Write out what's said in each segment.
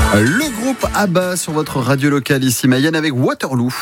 Le groupe ABBA sur votre radio locale ici Mayenne avec Waterloo.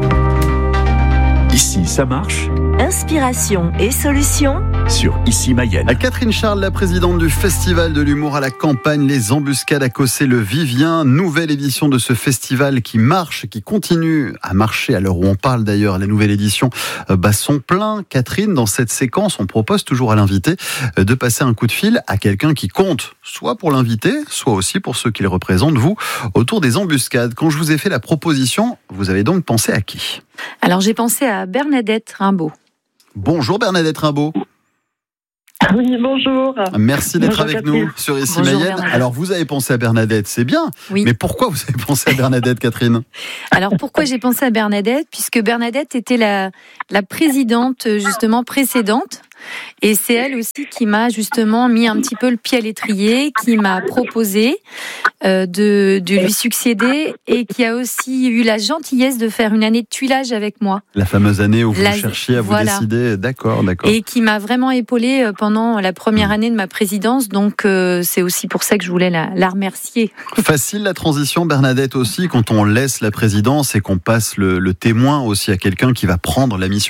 Ici, ça marche. Inspiration et solutions Sur Ici Mayenne. Catherine Charles, la présidente du Festival de l'humour à la campagne, les embuscades à Cossé-le-Vivien. Nouvelle édition de ce festival qui marche, qui continue à marcher à l'heure où on parle d'ailleurs. La nouvelle édition bat son plein. Catherine, dans cette séquence, on propose toujours à l'invité de passer un coup de fil à quelqu'un qui compte, soit pour l'invité, soit aussi pour ceux qu'il représente, vous, autour des embuscades. Quand je vous ai fait la proposition, vous avez donc pensé à qui ? Alors j'ai pensé à Bernadette Rimbaud. Bonjour Bernadette Rimbaud. Oui, bonjour. Merci d'être Bonjour, avec Catherine. nous sur Ici Bonjour, Mayenne. Bernadette. Alors vous avez pensé à Bernadette, c'est bien. Oui. Mais pourquoi vous avez pensé à Bernadette, Catherine ? Alors pourquoi j'ai pensé à Bernadette ? Puisque Bernadette était la présidente justement précédente. Et c'est elle aussi qui m'a justement mis un petit peu le pied à l'étrier, qui m'a proposé de lui succéder et qui a aussi eu la gentillesse de faire une année de tuilage avec moi. La fameuse année où vous La- cherchiez à vous voilà. décider. D'accord. Et qui m'a vraiment épaulée pendant la première année de ma présidence. Donc c'est aussi pour ça que je voulais la remercier. Facile la transition, Bernadette, aussi, quand on laisse la présidence et qu'on passe le témoin aussi à quelqu'un qui va prendre la mission ?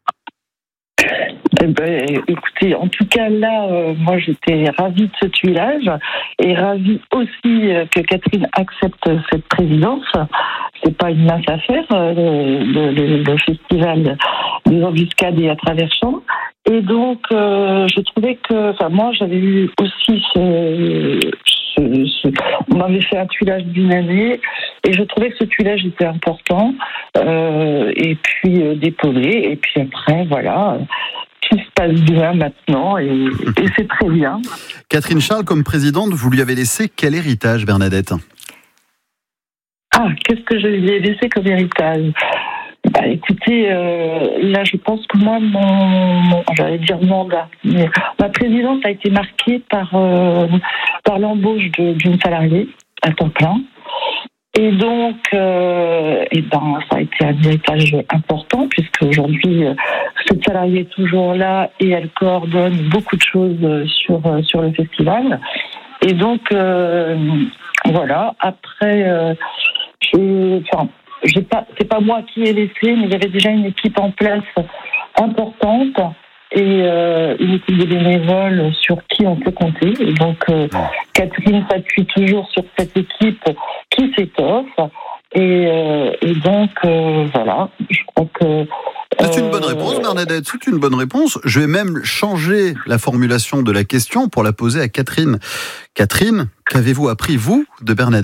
Eh ben, écoutez, en tout cas là, moi j'étais ravie de ce tuilage et ravie aussi que Catherine accepte cette présidence. C'est pas une mince affaire, le festival des embuscades et à travers champs. Et donc, je trouvais que, enfin moi j'avais eu aussi on m'avait fait un tuilage d'une année et je trouvais que ce tuilage était important et puis d'épauler et puis après voilà. Tout se passe bien maintenant et c'est très bien. Catherine Charles, comme présidente, vous lui avez laissé quel héritage, Bernadette ? Ah, qu'est-ce que je lui ai laissé comme héritage ? Bah, écoutez, là, je pense que moi, j'allais dire mandat, mais ma présidence a été marquée par l'embauche d'une salariée à temps plein. Et donc, ça a été un héritage important puisque aujourd'hui, cette salariée est toujours là et elle coordonne beaucoup de choses sur le festival. Et donc, voilà. Après, c'est pas moi qui ai laissé, mais il y avait déjà une équipe en place importante et une équipe de bénévoles sur qui on peut compter. Et donc, Catherine s'appuie toujours sur cette équipe qui s'étoffe. Et donc, voilà, je crois que... C'est une bonne réponse, Bernadette, c'est une bonne réponse. Je vais même changer la formulation de la question pour la poser à Catherine. Catherine, qu'avez-vous appris, vous, de Bernadette ?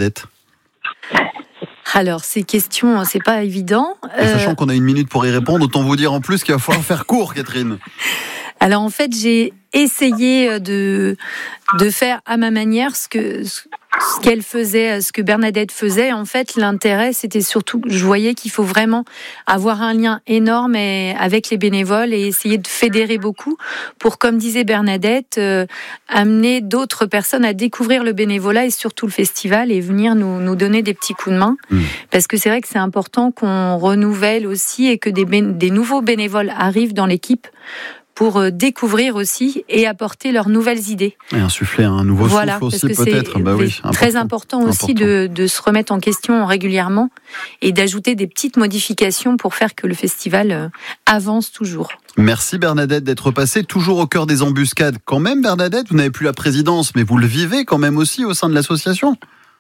Alors ces questions, c'est pas évident. Et sachant qu'on a 1 minute pour y répondre, autant vous dire en plus qu'il va falloir faire court, Catherine. Alors en fait, j'ai essayé de faire à ma manière ce qu'elle faisait, ce que Bernadette faisait. En fait, l'intérêt, c'était surtout que je voyais qu'il faut vraiment avoir un lien énorme avec les bénévoles et essayer de fédérer beaucoup pour, comme disait Bernadette, amener d'autres personnes à découvrir le bénévolat et surtout le festival et venir nous donner des petits coups de main. Parce que c'est vrai que c'est important qu'on renouvelle aussi et que des nouveaux bénévoles arrivent dans l'équipe pour découvrir aussi et apporter leurs nouvelles idées. Et insuffler un nouveau souffle aussi peut-être. C'est très important aussi de se remettre en question régulièrement et d'ajouter des petites modifications pour faire que le festival avance toujours. Merci Bernadette d'être passée toujours au cœur des embuscades. Quand même Bernadette, vous n'avez plus la présidence, mais vous le vivez quand même aussi au sein de l'association.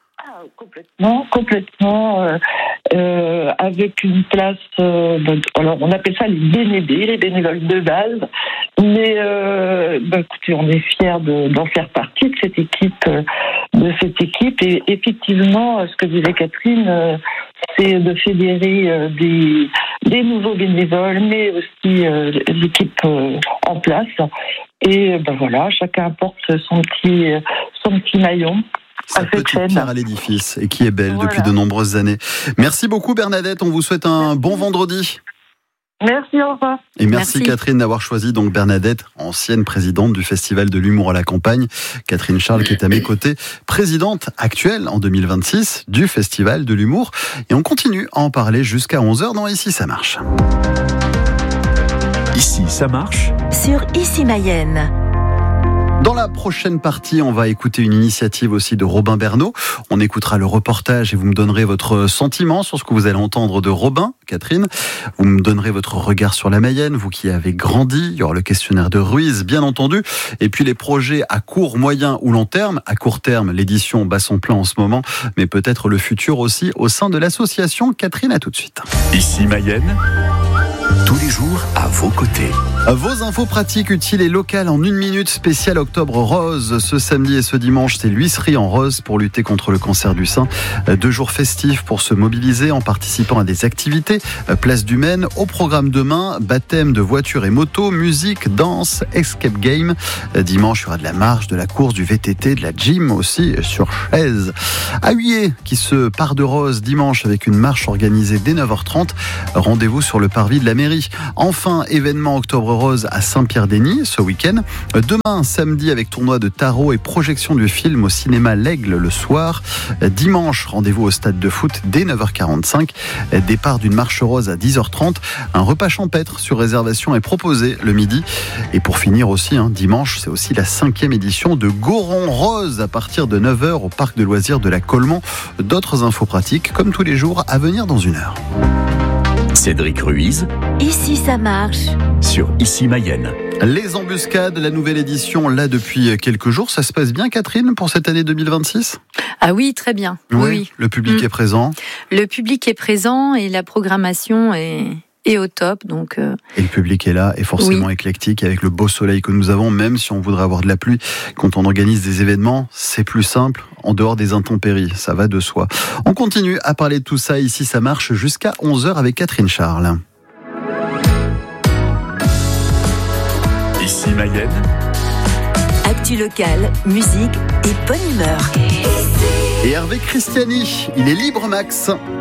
Complètement, avec une place, alors on appelle ça les bénévoles, les bénévoles de base, mais écoutez, on est fiers d'en faire partie de cette équipe, et effectivement, ce que disait Catherine, c'est de fédérer des nouveaux bénévoles, mais aussi l'équipe en place, et voilà, chacun apporte son petit maillon. Sa petite pierre à l'édifice et qui est belle depuis de nombreuses années. Merci beaucoup Bernadette, on vous souhaite un bon vendredi. Merci, au revoir. Et merci Catherine d'avoir choisi donc Bernadette, ancienne présidente du Festival de l'humour à la campagne. Catherine Charles qui est à mes côtés, présidente actuelle en 2026 du Festival de l'humour. Et on continue à en parler jusqu'à 11h dans Ici ça marche. Ici ça marche. sur Ici Mayenne. Dans la prochaine partie, on va écouter une initiative aussi de Robin Bernot. On écoutera le reportage et vous me donnerez votre sentiment sur ce que vous allez entendre de Robin, Catherine. Vous me donnerez votre regard sur la Mayenne, vous qui avez grandi. Il y aura le questionnaire de Ruiz, bien entendu. Et puis les projets à court, moyen ou long terme. À court terme, l'édition bat son plein en ce moment, mais peut-être le futur aussi au sein de l'association. Catherine, à tout de suite. Ici Mayenne, tous les jours à vos côtés. Vos infos pratiques, utiles et locales en 1 minute, spécial Octobre Rose. Ce samedi et ce dimanche, c'est l'huisserie en rose pour lutter contre le cancer du sein. 2 jours festifs pour se mobiliser en participant à des activités. Place du Maine, au programme demain, baptême de voitures et motos, musique, danse, escape game. Dimanche, il y aura de la marche, de la course, du VTT, de la gym aussi sur chaise. À Huillé, qui se part de rose dimanche avec une marche organisée dès 9h30. Rendez-vous sur le parvis de la mairie. Enfin, événement Octobre Rose à Saint-Pierre-d'Eny ce week-end. Demain, samedi, avec tournoi de tarot et projection du film au cinéma L'Aigle le soir. Dimanche, rendez-vous au stade de foot dès 9h45. Départ d'une marche rose à 10h30. Un repas champêtre sur réservation est proposé le midi. Et pour finir aussi, dimanche, c'est aussi la 5e édition de Goron Rose à partir de 9h au parc de loisirs de la Colemont. D'autres infos pratiques, comme tous les jours, à venir dans 1 heure. Cédric Ruiz, Ici ça marche. sur Ici Mayenne. Les embuscades, la nouvelle édition, là depuis quelques jours. Ça se passe bien, Catherine, pour cette année 2026 ? Ah oui, très bien. Oui. Le public est présent. Le public est présent et la programmation est au top. Donc, Et le public est là, et forcément éclectique, avec le beau soleil que nous avons, même si on voudrait avoir de la pluie. Quand on organise des événements, c'est plus simple, en dehors des intempéries, ça va de soi. On continue à parler de tout ça, ici ça marche, jusqu'à 11h avec Catherine Charles. Ici Mayenne, Actu locale, musique et bonne humeur. Et Hervé Christiani, il est libre Max.